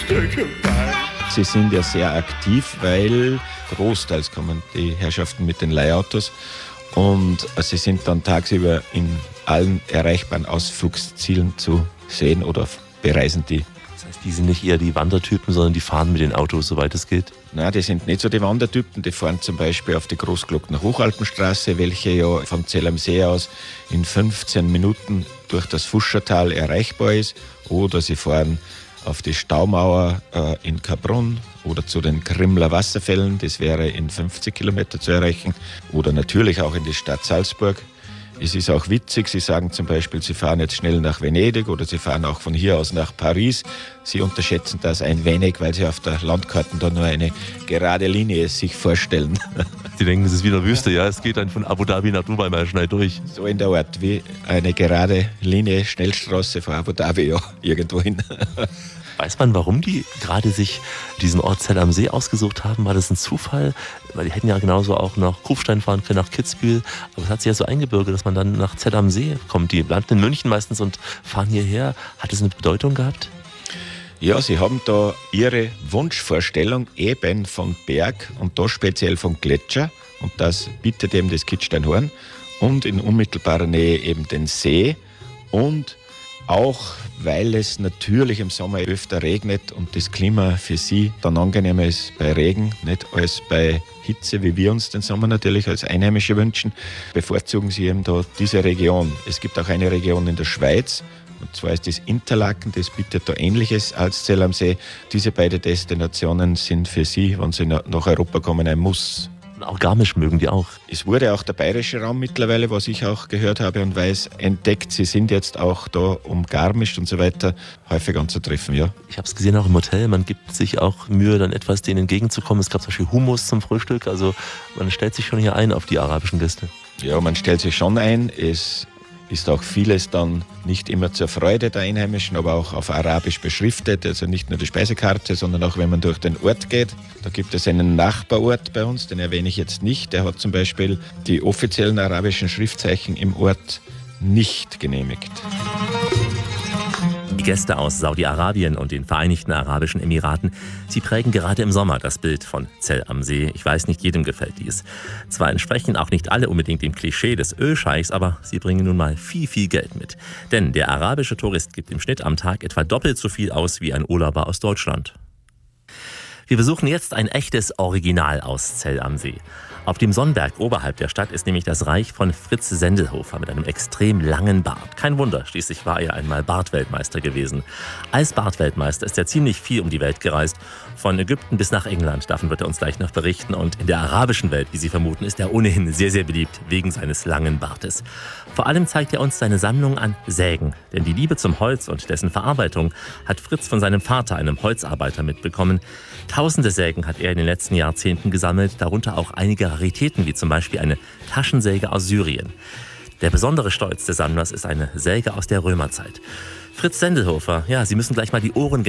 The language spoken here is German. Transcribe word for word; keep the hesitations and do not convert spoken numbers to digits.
Sie sind ja sehr aktiv, weil großteils kommen die Herrschaften mit den Leihautos und sie sind dann tagsüber in allen erreichbaren Ausflugszielen zu sehen oder bereisen die. Das heißt, die sind nicht eher die Wandertypen, sondern die fahren mit den Autos, soweit es geht? Nein, die sind nicht so die Wandertypen. Die fahren zum Beispiel auf die Großglockner Hochalpenstraße, welche ja vom Zell am See aus in fünfzehn Minuten durch das Fuschertal erreichbar ist. Oder sie fahren auf die Staumauer äh, in Kaprun oder zu den Krimmler Wasserfällen. Das wäre in fünfzig Kilometer zu erreichen. Oder natürlich auch in die Stadt Salzburg. Es ist auch witzig, Sie sagen zum Beispiel, Sie fahren jetzt schnell nach Venedig oder Sie fahren auch von hier aus nach Paris. Sie unterschätzen das ein wenig, weil Sie auf der Landkarte da nur eine gerade Linie sich vorstellen. Sie denken, es ist wieder Wüste, ja? Es geht dann von Abu Dhabi nach Dubai mal schnell durch. So in der Art, wie eine gerade Linie, Schnellstraße von Abu Dhabi, ja, irgendwo hin. Weiß man, warum die gerade sich diesen Ort Zell am See ausgesucht haben? War das ein Zufall? Weil die hätten ja genauso auch nach Kufstein fahren können, nach Kitzbühel. Aber es hat sich ja so eingebürgert, dass man dann nach Zell am See kommt. Die landen in München meistens und fahren hierher. Hat das eine Bedeutung gehabt? Ja, sie haben da ihre Wunschvorstellung eben von Berg und da speziell vom Gletscher. Und das bietet eben das Kitzsteinhorn. Und in unmittelbarer Nähe eben den See. Und auch weil es natürlich im Sommer öfter regnet und das Klima für sie dann angenehmer ist bei Regen, nicht als bei Hitze, wie wir uns den Sommer natürlich als Einheimische wünschen, bevorzugen sie eben da diese Region. Es gibt auch eine Region in der Schweiz, und zwar ist das Interlaken, das bietet da Ähnliches als Zell am See. Diese beiden Destinationen sind für sie, wenn sie nach Europa kommen, ein Muss. Auch Garmisch mögen die auch. Es wurde auch der bayerische Raum mittlerweile, was ich auch gehört habe und weiß, entdeckt. Sie sind jetzt auch da, um Garmisch und so weiter häufig anzutreffen, ja. Ich habe es gesehen auch im Hotel, man gibt sich auch Mühe, dann etwas denen entgegenzukommen. Es gab zum Beispiel Hummus zum Frühstück, also man stellt sich schon hier ein auf die arabischen Gäste. Ja, man stellt sich schon ein. Es ist auch vieles dann nicht immer zur Freude der Einheimischen, aber auch auf Arabisch beschriftet. Also nicht nur die Speisekarte, sondern auch wenn man durch den Ort geht. Da gibt es einen Nachbarort bei uns, den erwähne ich jetzt nicht. Der hat zum Beispiel die offiziellen arabischen Schriftzeichen im Ort nicht genehmigt. Die Gäste aus Saudi-Arabien und den Vereinigten Arabischen Emiraten, sie prägen gerade im Sommer das Bild von Zell am See. Ich weiß, nicht jedem gefällt dies. Zwar entsprechen auch nicht alle unbedingt dem Klischee des Ölscheichs, aber sie bringen nun mal viel, viel Geld mit. Denn der arabische Tourist gibt im Schnitt am Tag etwa doppelt so viel aus wie ein Urlauber aus Deutschland. Wir besuchen jetzt ein echtes Original aus Zell am See. Auf dem Sonnberg oberhalb der Stadt ist nämlich das Reich von Fritz Sendelhofer mit einem extrem langen Bart. Kein Wunder, schließlich war er einmal Bartweltmeister gewesen. Als Bartweltmeister ist er ziemlich viel um die Welt gereist. Von Ägypten bis nach England, davon wird er uns gleich noch berichten. Und in der arabischen Welt, wie Sie vermuten, ist er ohnehin sehr, sehr beliebt wegen seines langen Bartes. Vor allem zeigt er uns seine Sammlung an Sägen. Denn die Liebe zum Holz und dessen Verarbeitung hat Fritz von seinem Vater, einem Holzarbeiter, mitbekommen. Tausende Sägen hat er in den letzten Jahrzehnten gesammelt, darunter auch einige Raritäten, wie zum Beispiel eine Taschensäge aus Syrien. Der besondere Stolz des Sammlers ist eine Säge aus der Römerzeit. Fritz Sendelhofer, ja, Sie müssen gleich mal die Ohren